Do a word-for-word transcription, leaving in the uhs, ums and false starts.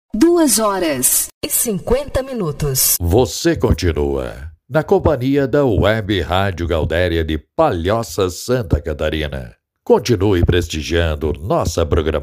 Duas horas e cinquenta minutos. Você continua na companhia da Web Rádio Gaudéria de Palhoça, Santa Catarina. Continue prestigiando nossa programação.